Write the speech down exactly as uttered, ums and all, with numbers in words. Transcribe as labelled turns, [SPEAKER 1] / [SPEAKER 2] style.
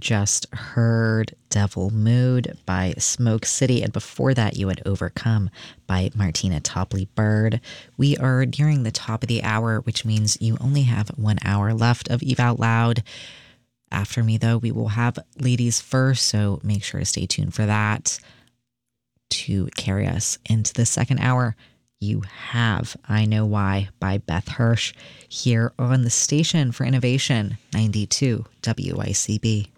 [SPEAKER 1] just heard Devil Mood by Smoke City, and before that you had Overcome by Martina Topley Bird. We are nearing the top of the hour, which means you only have one hour left of Eve Out Loud. After me, though, we will have Ladies First, so make sure to stay tuned for that. To carry us into the second hour, you have I Know Why by Beth Hirsch here on the Station for Innovation, ninety-two W I C B.